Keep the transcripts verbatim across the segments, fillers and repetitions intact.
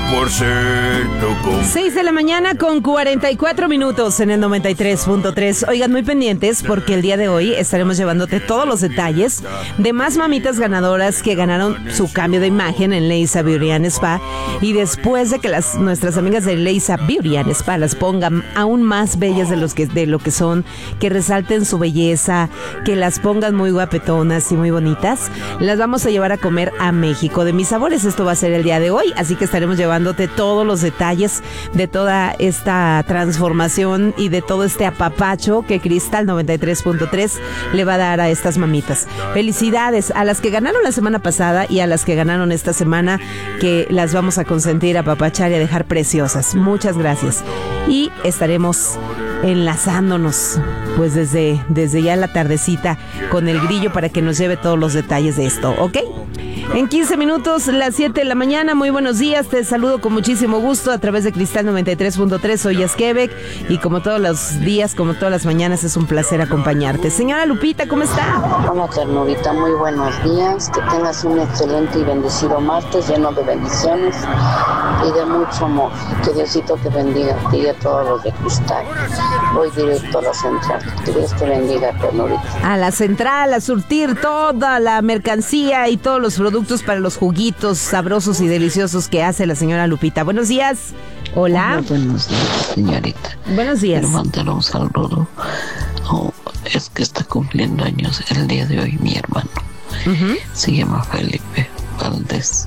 por ser tu compañera. seis de la mañana con cuarenta y cuatro minutos en el noventa y tres punto tres. Oigan, muy pendientes porque el día de hoy estaremos llevándote todos los detalles de más mamitas ganadoras que ganaron su cambio de imagen en Leisa Beauty and Spa. Y después de que las nuestras amigas de Leisa Beauty and Spa las pongan aún más bellas de, los que, de lo que son, que resalten su belleza, que las pongan muy guapetonas y muy bonitas, las vamos a llevar a comer a México de Mis Sabores. Esto va a ser el día de hoy, así que estaremos llevándote todos los detalles de toda esta transformación y de todo este apapacho que Cristal noventa y tres punto tres le va a dar a estas mamitas. Felicidades a las que ganaron la semana pasada y a las que ganaron esta semana, que las vamos a consentir, apapachar y a dejar preciosas. Muchas gracias. Y estaremos enlazándonos pues desde, desde ya la tardecita con el Grillo para que nos lleve todos los detalles de esto, ¿ok? En quince minutos, las siete de la mañana. Muy buenos días, te saludo con muchísimo gusto a través de Cristal noventa y tres punto tres. Soy Quebec y como todos los días, como todas las mañanas, es un placer acompañarte. Señora Lupita, ¿cómo está? Hola, ternurita, muy buenos días. Que tengas un excelente y bendecido martes lleno de bendiciones y de mucho amor. Que Diosito te bendiga a ti y a todos los de Cristal. Voy directo a la central. Que Dios te bendiga, ternurita. A la central, a surtir toda la mercancía y todos los productos para los juguitos sabrosos y deliciosos que hace la señora Lupita. Buenos días. Hola. Hola, buenos días, señorita. Buenos días. Quiero mandar un saludo. Oh, es que está cumpliendo años el día de hoy mi hermano. Uh-huh. Se llama Felipe Valdés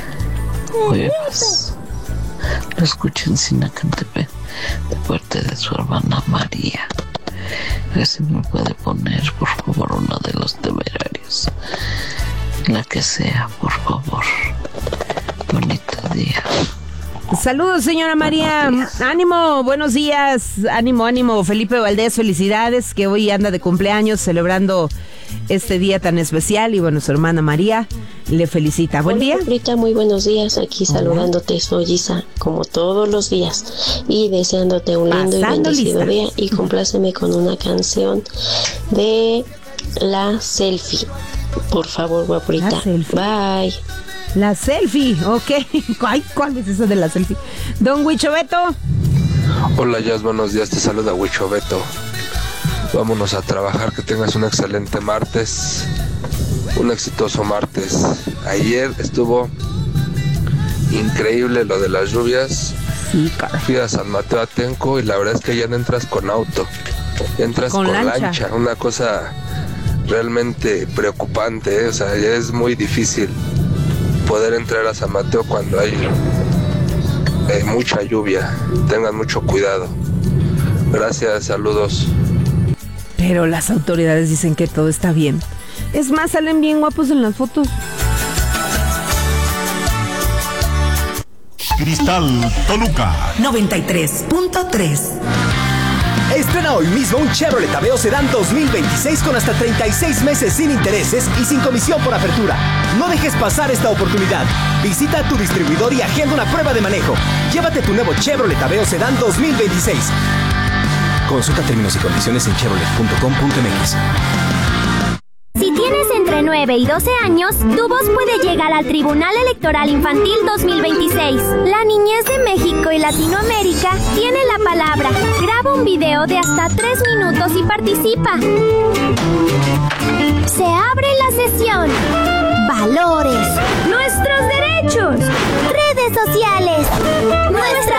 Cuevas. Lo escucho en Sinacantepec de parte de su hermana María. A ver si me puede poner, por favor, uno de los Temerarios. La que sea, por favor. Bonito día. Saludos, señora María. Ánimo, buenos días. Ánimo, ánimo. Felipe Valdés, felicidades, que hoy anda de cumpleaños celebrando este día tan especial. Y bueno, su hermana María le felicita. Buen Hola, día. Rita, muy buenos días. Aquí Hola. Saludándote, soy Isa, como todos los días. Y deseándote un lindo Pasando y bendecido lista. día. Y compláceme con una canción de La Selfie. Por favor, guapurita. Bye. La selfie, ok. Ay, ¿cuál es esa de la selfie? Don Huicho Beto. Hola, Jazz, buenos días. Te saluda Huicho Beto. Vámonos a trabajar, que tengas un excelente martes. Un exitoso martes. Ayer estuvo increíble lo de las lluvias. Sí, cara. Fui a San Mateo Atenco y la verdad es que ya no entras con auto. Entras con, con lancha. lancha. Una cosa realmente preocupante, ¿eh? O sea, ya es muy difícil poder entrar a San Mateo cuando hay eh, mucha lluvia. Tengan mucho cuidado. Gracias, saludos. Pero las autoridades dicen que todo está bien. Es más, salen bien guapos en las fotos. Cristal Toluca noventa y tres punto tres. Estrena hoy mismo un Chevrolet Aveo Sedán dos mil veintiséis con hasta treinta y seis meses sin intereses y sin comisión por apertura. No dejes pasar esta oportunidad. Visita a tu distribuidor y agenda una prueba de manejo. Llévate tu nuevo Chevrolet Aveo Sedán dos mil veintiséis. Consulta términos y condiciones en chevrolet punto com punto m x. Si tienes entre nueve y doce años, tu voz puede llegar al Tribunal Electoral Infantil dos mil veintiséis. La niñez de México y Latinoamérica tiene la palabra. Graba un video de hasta tres minutos y participa. Se abre la sesión. Valores. Nuestros derechos. Redes sociales.